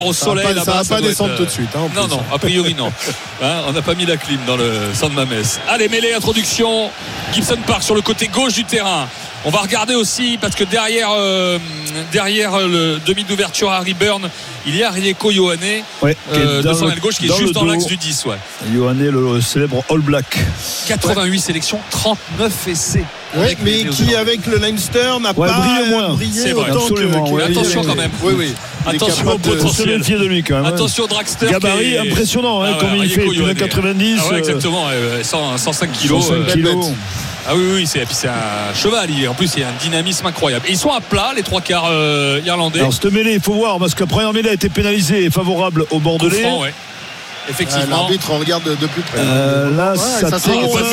au soleil là-bas. Ça va pas descendre tout de suite. Non, a priori non. On n'a pas mis la clim dans le centre Mamès. Allez, mêlée, introduction. Gibson Park sur le côté gauche du terrain. On va regarder aussi parce que derrière le demi d'ouverture Harry Byrne, il y a Rieko Ioane, de son aile gauche qui est juste dans l'axe du 10. Ioane, le célèbre All Black. 88 sélections, 39 essais. Oui, mais qui avec le Leinster n'a pas brillé autant que attention quand même. Oui. Attention au potentiel. De lui quand même. Attention Draxler. Gabarit impressionnant, comme il fait, plus de 90. Exactement, 105 kilos. 105 kilos. Ah oui, c'est un cheval. En plus, il y a un dynamisme incroyable. Et ils sont à plat, les trois quarts irlandais. Alors, cette mêlée, il faut voir, parce que la première mêlée a été pénalisée et favorable au Bordelais. Effectivement. L'arbitre regarde de plus près. Là, ça s'écroule.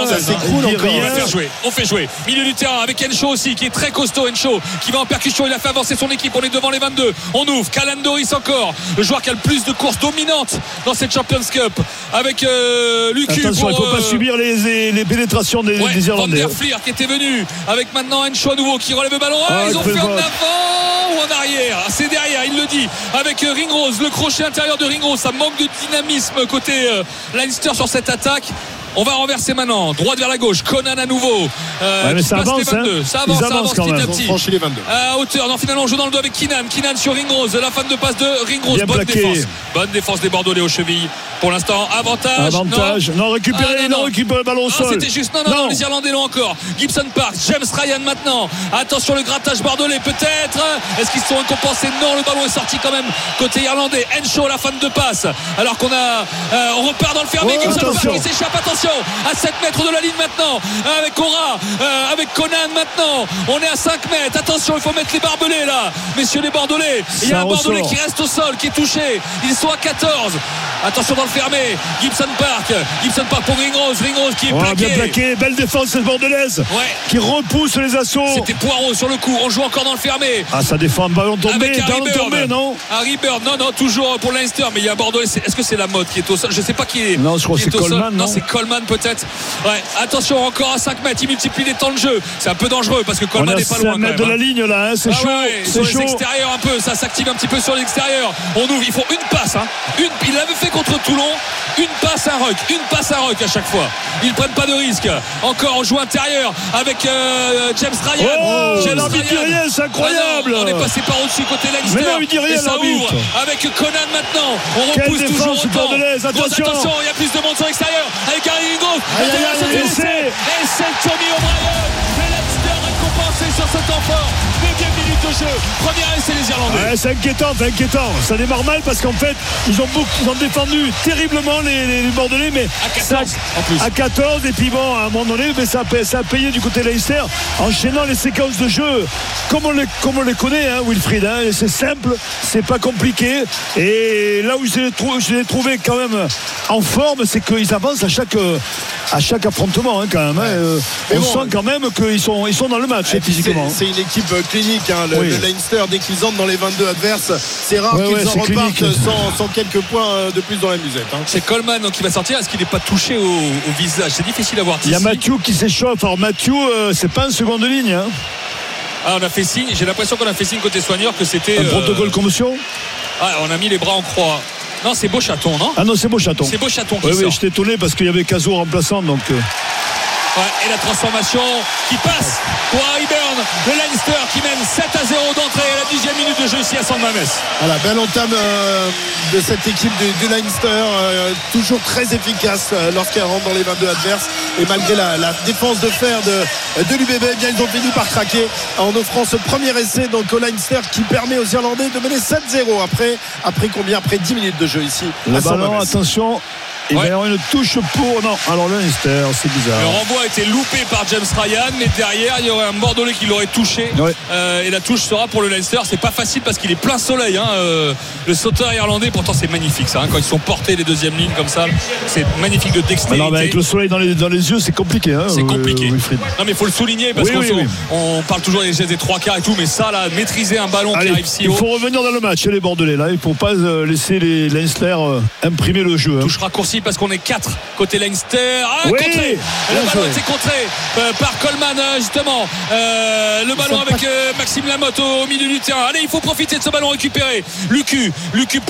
On fait jouer. Milieu du terrain avec Henshaw aussi, qui est très costaud. Henshaw qui va en percussion. Il a fait avancer son équipe. On est devant les 22. On ouvre. Callan Doris encore. Le joueur qui a le plus de courses dominantes dans cette Champions Cup. Avec Lucu. Attention, il ne faut pas subir les pénétrations des Irlandais. Van der Flier qui était venu. Avec maintenant Henshaw à nouveau qui relève le ballon. Ils ont fait en avant ou en arrière. C'est derrière, il le dit. Avec Ringrose, le crochet intérieur de Ringrose. Ça manque de dynamisme côté Leinster sur cette attaque. On va renverser maintenant, droite vers la gauche. Conan à nouveau. Mais ça avance, ça avance petit à petit. Franchit les 22. À hauteur. Non, finalement, on joue dans le dos avec Keenan. Keenan sur Ringrose. La fin de passe de Ringrose. Bien bonne plaqué. défense. Bonne défense des Bordelais aux chevilles. Pour l'instant, avantage. Non, récupérer le ballon au sol. C'était juste. Non, les Irlandais l'ont encore. Gibson Park, James Ryan maintenant. Attention, le grattage bordelais peut-être. Est-ce qu'ils se sont récompensés? Non, le ballon est sorti quand même côté irlandais. Henshaw, la fin de passe. Alors qu'on a. On repart dans le fermé. Gibson Park qui s'échappe. Attention, à 7 mètres de la ligne maintenant. Avec Cora, avec Conan maintenant. On est à 5 mètres. Attention, il faut mettre les barbelés là. Messieurs les Bordelais. Il y a un Bordelais qui reste au sol, qui est touché. Ils sont à 14. Attention dans le fermé. Gibson Park pour Ringrose qui est plaqué. Bien plaqué. Belle défense cette bordelaise. Qui repousse les assauts. C'était Poirot sur le coup. On joue encore dans le fermé. Ça défend. Ballon tombé. Non. Harry Byrne. Non, toujours pour Leinster. Mais il y a Bordelais. Est-ce que c'est la mode qui est au sol? Je sais pas qui est. Non, je crois que c'est Coleman. Non, c'est Coleman peut-être. Attention, encore à 5 mètres. Il multiplie les temps de jeu. C'est un peu dangereux parce que Coleman n'est pas loin. 5 mètres de la ligne là. C'est chaud. Sur les extérieurs un peu. Ça s'active un petit peu sur l'extérieur. On ouvre. Il faut une passe. Il l'avait fait contre Toulon. Une passe à Ruck à chaque fois. Ils prennent pas de risque. Encore on joue intérieur avec James Ryan. James Ryan, dit rien, c'est incroyable. On est passé par au-dessus côté Leinster. Mais non, il dit rien, et ça ouvre avec Conan maintenant. On repousse toujours autant. Attention, il y a plus de monde sur l'extérieur avec Harry Ringrose. Et c'est Tommy O'Brien. Le Leinster récompensé sur ce temps fort. 9e minute de jeu. Première essai les Irlandais. C'est inquiétant. Ça démarre mal parce qu'en fait ils ont défendu terriblement les Bordelais, mais à 14 et puis bon à un moment donné ça a payé du côté Leinster, enchaînant les séquences de jeu comme on les connaît, Wilfried, c'est simple, c'est pas compliqué, et là où je les trouvé quand même en forme, c'est qu'ils avancent à chaque affrontement quand même. On sent quand même qu'ils sont dans le match physiquement. C'est une équipe clinique, le Leinster, dès qu'ils entrent dans les 22 adverses, c'est rare qu'ils en repartent sans quelques points de plus dans la musette. C'est Coleman qui va sortir. Est-ce qu'il n'est pas touché au visage? C'est difficile à voir. Il y a Mathieu qui s'échauffe. Alors Mathieu, c'est pas une seconde ligne. On a fait signe. J'ai l'impression qu'on a fait signe côté soigneur que c'était un protocole commotion. On a mis les bras en croix. Non, c'est Beauchaton, non? Ah non, c'est Beauchaton. C'est Beauchaton qui sort. Oui, j'étais étonné parce qu'il y avait Cazot remplaçant, donc. Et la transformation qui passe pour Harry Byrne. Le Leinster qui mène 7-0 d'entrée à la 10e minute de jeu ici à San Mamès. Voilà, belle entame de cette équipe du Leinster, toujours très efficace lorsqu'elle rentre dans les 22 adverses, et malgré la défense de fer de l'UBB, ils ont fini par craquer en offrant ce premier essai donc au Leinster qui permet aux Irlandais de mener 7-0 après 10 minutes de jeu ici le à San ballon, Mamès. Attention. Il va y avoir une touche pour. Non, alors le Leinster, c'est bizarre. Le renvoi a été loupé par James Ryan, mais derrière, il y aurait un Bordelais qui l'aurait touché. Et la touche sera pour le Leinster. C'est pas facile parce qu'il est plein soleil. Le sauteur irlandais, pourtant, c'est magnifique ça. Quand ils sont portés les deuxièmes lignes comme ça, c'est magnifique de dextérité. Non, avec le soleil dans les yeux, c'est compliqué. C'est compliqué. Non, mais il faut le souligner parce qu'on parle toujours des trois quarts et tout, mais ça, là, maîtriser un ballon qui arrive si haut. Il faut revenir dans le match, les Bordelais. Là, il ne faut pas laisser les Leinster imprimer le jeu. Touche raccourcie possible parce qu'on est 4 côté Leinster. Oui, contré. Le ballon a été contré par Coleman justement. Le ballon avec Maxime Lamotte au milieu du terrain. Allez, il faut profiter de ce ballon récupéré. Lucu